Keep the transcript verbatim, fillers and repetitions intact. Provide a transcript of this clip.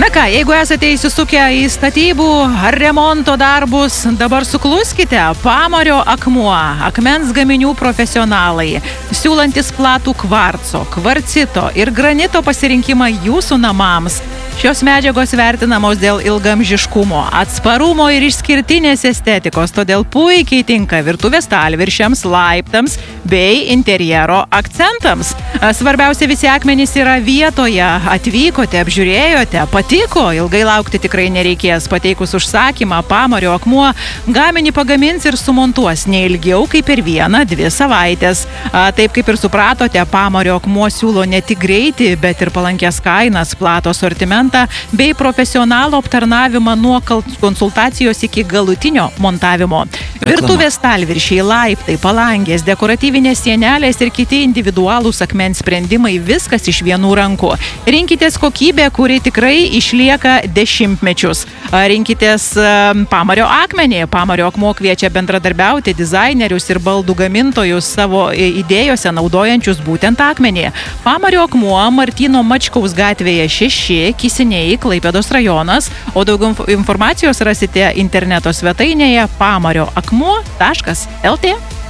Na ką, jeigu esate įsisukę į statybų ar remonto darbus, dabar sukluskite. Pamario akmuo, akmens gaminių profesionalai, siūlantis platų kvarco, kvarcito ir granito pasirinkimą jūsų namams. Šios medžiagos vertinamos dėl ilgamžiškumo, atsparumo ir išskirtinės estetikos, todėl puikiai tinka virtuvės stalviršiams, laiptams bei interjero akcentams. Svarbiausia, visi akmenys yra vietoje. Atvykote, apžiūrėjote, patiko, ilgai laukti tikrai nereikės. Pateikus užsakymą, Pamario akmuo gaminį pagamins ir sumontuos ne ilgiau kaip per vieną, dvi savaitės. Taip kaip ir supratote, Pamario akmuo siūlo ne tik greitį, bet ir palankės kainas, platų asortimentą bei profesionalų aptarnavimą nuo konsultacijos iki galutinio montavimo. Virtuvės stalviršiai, laiptai, palangės, dekoratyvinės sienelės ir kiti individualūs akmens sprendimai, viskas iš vienų rankų. Rinkitės kokybę, kuri tikrai išlieka dešimtmečius. Rinkitės Pamario akmenį. Pamario akmuo kviečia bendradarbiauti dizainerius ir baldų gamintojus savo idėjose naudojančius būtent akmenį. Pamario akmuo Martyno Mačkaus gatvėje šeši, Kisiniai, Klaipėdos rajonas, o daugiau informacijos rasite interneto svetainėje pamario akmuo taškas lt.